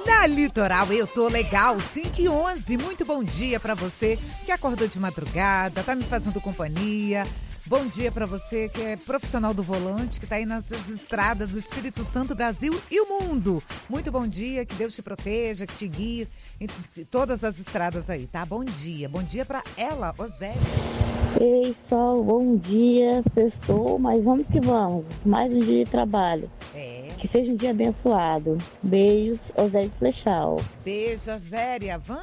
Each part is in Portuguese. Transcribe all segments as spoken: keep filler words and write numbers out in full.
Na Litoral eu tô legal, cinco e onze. Muito bom dia pra você que acordou de madrugada, tá me fazendo companhia. Bom dia pra você que é profissional do volante, que tá aí nessas estradas do Espírito Santo, Brasil e o mundo. Muito bom dia, que Deus te proteja, que te guie em todas as estradas aí, tá? Bom dia. Bom dia pra ela, Osélia. Ei, Sol, bom dia. Sextou, mas vamos que vamos. Mais um dia de trabalho. É. Que seja um dia abençoado. Beijos, Osélia Flechal. Beijo, Osélia. Vanja.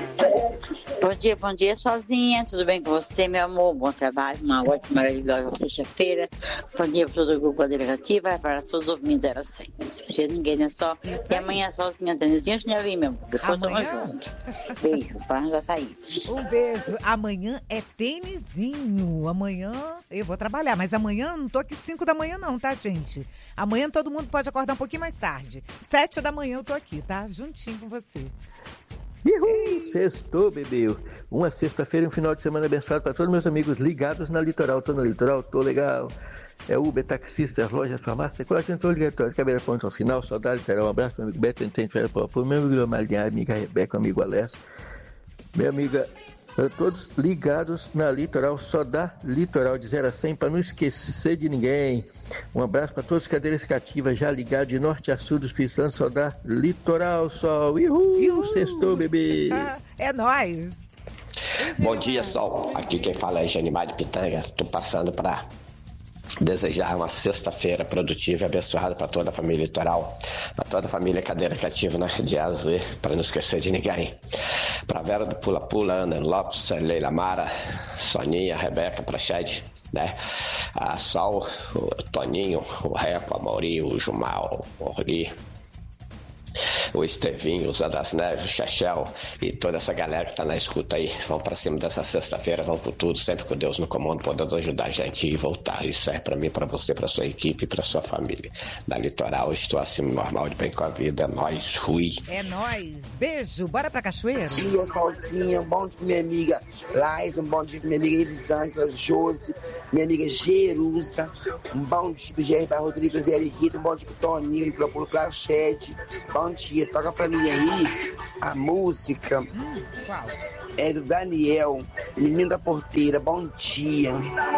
Bom dia, bom dia, sozinha. Tudo bem com você, meu amor? Bom trabalho, uma ótima, maravilhosa sexta-feira. Bom dia para todo o grupo Delegativa, para todos os ouvintes, era assim. Não esquecer ninguém, né? Só. E amanhã sozinha, Tenezinha, chinelinho, meu amor. Depois tamo junto. Beijo, Fanja Thaís. Um beijo. Amanhã é tênisinho. Amanhã eu vou trabalhar, mas amanhã não tô aqui cinco da manhã não, tá, gente? Amanhã todo mundo pode acordar um pouquinho mais tarde. Sete da manhã eu tô aqui, tá? Juntinho com você. Uhul, sextou, bebê. Uma sexta-feira e um final de semana abençoado para todos meus amigos ligados na Litoral. Tô na Litoral, tô legal. É Uber, taxistas, lojas, farmácia, colagem, tô ligado. Cabelo ponto ao final, saudade, Litoral. Um abraço pro meu amigo Beto, Entende, Fera Pop, meu amigo Marinha, amiga Rebeca, amigo Alessio. Minha amiga, todos ligados na Litoral, só dá Litoral de zero a cem para não esquecer de ninguém. Um abraço para todos os cadeiras cativas já ligados de norte a sul do Espírito Santo, só dá Litoral, sol. Uhul, Uhul. Sextou, bebê. Ah, é nóis. Bom dia, Sol. Aqui quem fala é Janimar de Pitanga. Estou passando para desejar uma sexta-feira produtiva e abençoada para toda a família Litoral, para toda a família Cadeira Cativa, né? De A a Z, para não esquecer de ninguém. Para Vera do Pula Pula, Ana Lopes, Leila Mara, Soninha, Rebeca, Prachete, né? A Sol, o Toninho, o Reco, a Mauri, o Jumal, o Rori, o Estevinho, o Zé das Neves, o Chachel e toda essa galera que tá na escuta aí. Vamos pra cima dessa sexta-feira, vamos por tudo, sempre com Deus no comando, podendo ajudar a gente e voltar. Isso é pra mim, pra você, pra sua equipe, pra sua família. Da Litoral, estou acima normal, de bem com a vida. É nóis, Rui. É nóis. Beijo. Bora pra Cachoeira? Bom dia, Solzinha. Um bom dia pra minha amiga Laís. Um bom dia pra minha amiga Elisângela, Josi, minha amiga Jerusa. Um bom dia pro Gerry Rodrigues, Zé Rita. Um bom dia pro Toninho, pro Pulo Plachete. Bom dia. Toca pra mim aí a música. Hum, qual? É do Daniel, Menino da Porteira. Bom dia.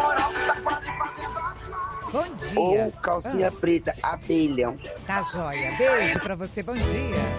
Bom dia. Ou Calcinha ah. Preta, Abelha. Tá joia. Beijo pra você. Bom dia.